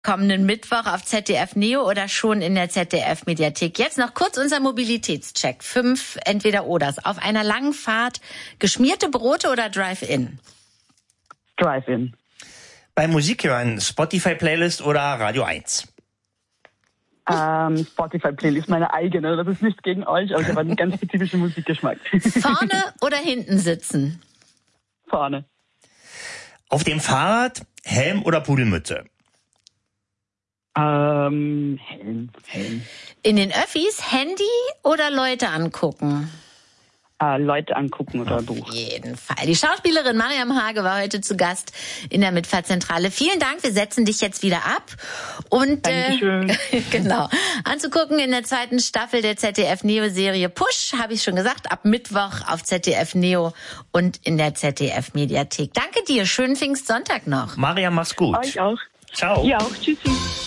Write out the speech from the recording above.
kommenden Mittwoch auf ZDF Neo oder schon in der ZDF Mediathek. Jetzt noch kurz unser Mobilitätscheck. 5 Entweder-Oders. Auf einer langen Fahrt geschmierte Brote oder Drive-In? Drive-In. Beim Musikhören Spotify-Playlist oder Radio 1? Spotify-Playlist, meine eigene. Das ist nichts gegen euch, aber ich habe einen ganz spezifischen Musikgeschmack. Vorne oder hinten sitzen? Vorne. Auf dem Fahrrad Helm oder Pudelmütze? Helm. In den Öffis Handy oder Leute angucken? Leute angucken oder Buch. Auf jeden Fall. Die Schauspielerin Mariam Hage war heute zu Gast in der Mitfahrzentrale. Vielen Dank, wir setzen dich jetzt wieder ab. Und Dankeschön. Genau. Anzugucken in der 2. Staffel der ZDF-Neo-Serie Push, habe ich schon gesagt, ab Mittwoch auf ZDF Neo und in der ZDF-Mediathek. Danke dir, schönen Pfingstsonntag noch. Mariam, mach's gut. Euch auch. Ciao. Ihr auch. Tschüssi.